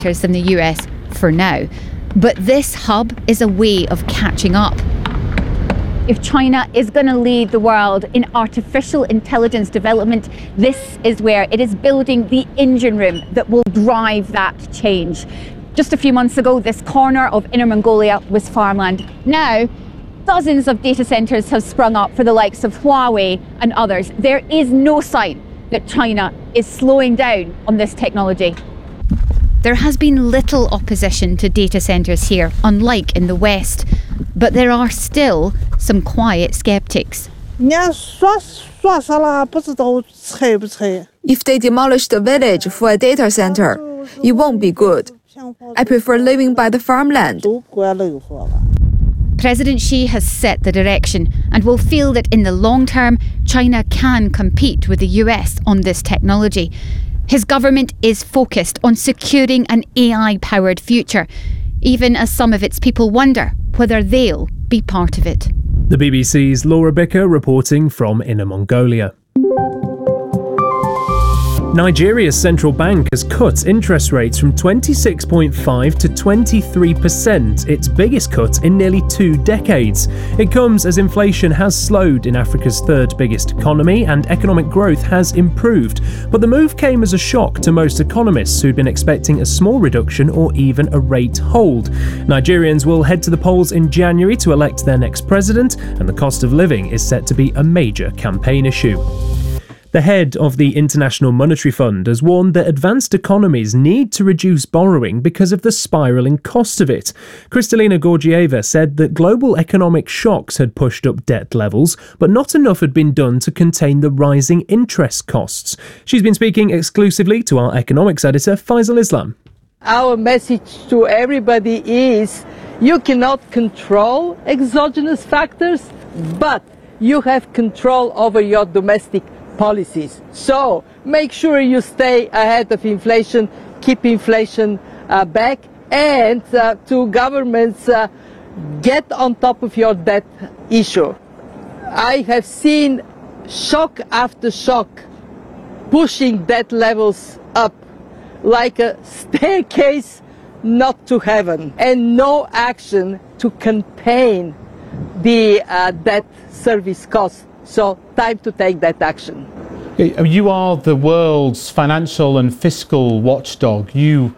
than the US for now. But this hub is a way of catching up. If China is going to lead the world in artificial intelligence development, this is where it is building the engine room that will drive that change. Just a few months ago, this corner of Inner Mongolia was farmland. Now, dozens of data centers have sprung up for the likes of Huawei and others. There is no sign that China is slowing down on this technology. There has been little opposition to data centres here, unlike in the West, but there are still some quiet sceptics. If they demolish the village for a data center, it won't be good. I prefer living by the farmland. President Xi has set the direction and will feel that in the long term, China can compete with the US on this technology. His government is focused on securing an AI-powered future, even as some of its people wonder whether they'll be part of it. The BBC's Laura Bicker reporting from Inner Mongolia. Nigeria's central bank has cut interest rates from 26.5% to 23%, its biggest cut in nearly 2 decades. It comes as inflation has slowed in Africa's third biggest economy and economic growth has improved. But the move came as a shock to most economists who'd been expecting a small reduction or even a rate hold. Nigerians will head to the polls in January to elect their next president, and the cost of living is set to be a major campaign issue. The head of the International Monetary Fund has warned that advanced economies need to reduce borrowing because of the spiralling cost of it. Kristalina Georgieva said that global economic shocks had pushed up debt levels, but not enough had been done to contain the rising interest costs. She's been speaking exclusively to our economics editor, Faisal Islam. Our message to everybody is you cannot control exogenous factors, but you have control over your domestic policies. So make sure you stay ahead of inflation, keep inflation back, and to governments, get on top of your debt issue. I have seen shock after shock pushing debt levels up like a staircase not to heaven, and no action to contain the debt service costs. So time to take that action. You are the world's financial and fiscal watchdog. You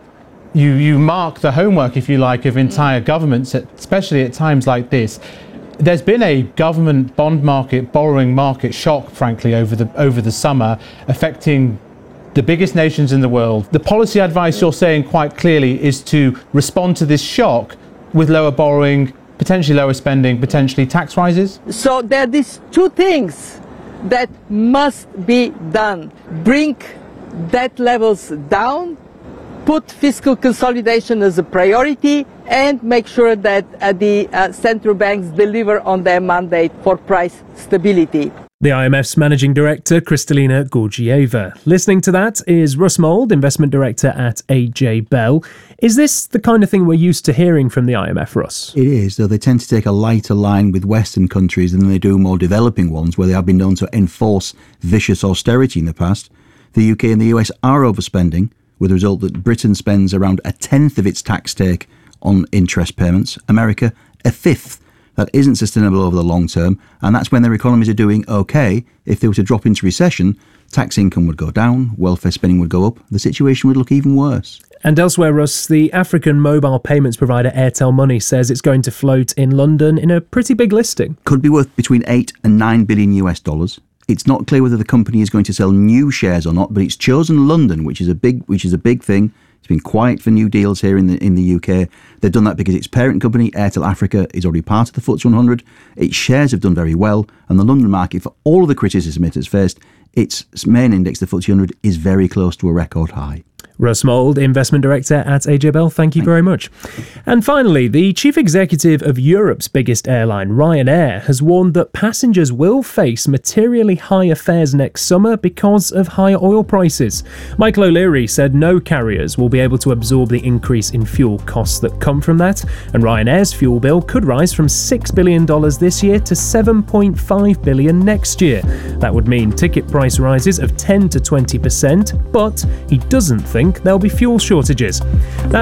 mark the homework, if you like, of entire governments, especially at times like this. There's been a government bond market, borrowing market shock, frankly, over the summer, affecting the biggest nations in the world. The policy advice you're saying quite clearly is to respond to this shock with lower borrowing, potentially lower spending, potentially tax rises? So there are these two things that must be done. Bring debt levels down, put fiscal consolidation as a priority, and make sure that the central banks deliver on their mandate for price stability. The IMF's Managing Director, Kristalina Georgieva. Listening to that is Russ Mould, Investment Director at AJ Bell. Is this the kind of thing we're used to hearing from the IMF, Russ? It is, though they tend to take a lighter line with Western countries than they do more developing ones, where they have been known to enforce vicious austerity in the past. The UK and the US are overspending, with the result that Britain spends around 1/10 of its tax take on interest payments, America 1/5. That isn't sustainable over the long term, and that's when their economies are doing okay. If they were to drop into recession, tax income would go down, welfare spending would go up, the situation would look even worse. And elsewhere, Russ, the African mobile payments provider Airtel Money says it's going to float in London in a pretty big listing. Could be worth between $8 and $9 billion US. It's not clear whether the company is going to sell new shares or not, but it's chosen London, which is a big thing. It's been quiet for new deals here in the UK. They've done that because its parent company, Airtel Africa, is already part of the FTSE 100. Its shares have done very well, and the London market, for all of the criticism it has faced, its main index, the FTSE 100, is very close to a record high. Russ Mould, Investment Director at AJ Bell, thank you very much. And finally, the Chief Executive of Europe's biggest airline, Ryanair, has warned that passengers will face materially higher fares next summer because of higher oil prices. Michael O'Leary said no carriers will be able to absorb the increase in fuel costs that come from that, and Ryanair's fuel bill could rise from $6 billion this year to $7.5 billion next year. That would mean ticket price rises of 10 to 20%, but he doesn't think think there'll be fuel shortages.